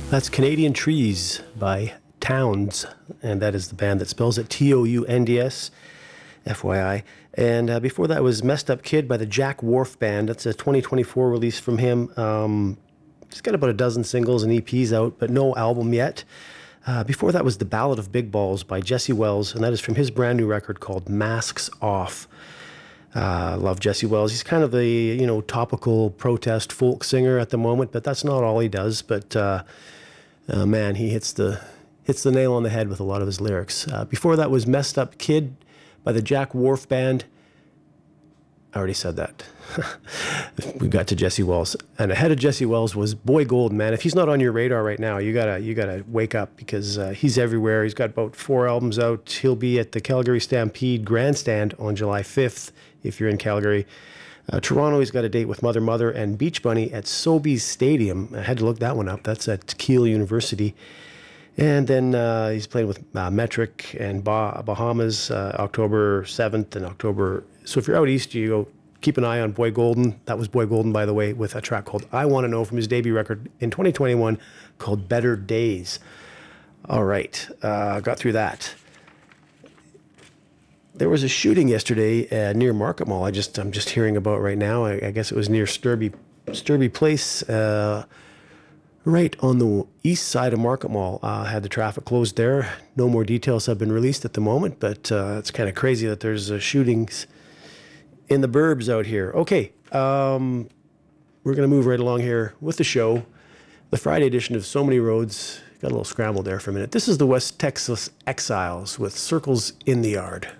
That's Canadian Trees by Towns, and that is the band that spells it Tounds, FYI. And before that was Messed Up Kid by the Jack Wharf Band. That's a 2024 release from him. He's got about a dozen singles and EPs out, but no album yet. Before that was The Ballad of Big Balls by Jesse Wells, and that is from his brand new record called Masks Off. Love Jesse Wells. He's kind of a topical protest folk singer at the moment, but that's not all he does. But man, he hits the nail on the head with a lot of his lyrics. Before that was Messed Up Kid by the Jack Wharf Band. I already said that. We got to Jesse Wells, and ahead of Jesse Wells was Boy Golden. Man, if he's not on your radar right now, you gotta wake up, because he's everywhere. He's got about 4 albums out. He'll be at the Calgary Stampede Grandstand on July 5th if you're in Calgary. Toronto, he's got a date with Mother Mother and Beach Bunny at Sobeys Stadium. I had to look that one up. That's at Keele University. And then he's playing with Metric and Bahamas October 7th and October. So if you're out east, you go keep an eye on Boy Golden. That was Boy Golden, by the way, with a track called I Want to Know from his debut record in 2021 called Better Days. All right, got through that. There was a shooting yesterday near Market Mall. I'm just hearing about right now. I guess it was near Sturby Place, right on the east side of Market Mall. Had the traffic closed there. No more details have been released at the moment, but it's kind of crazy that there's shootings in the burbs out here. Okay, we're going to move right along here with the show. The Friday edition of So Many Roads. Got a little scrambled there for a minute. This is the West Texas Exiles with Circles in the Yard.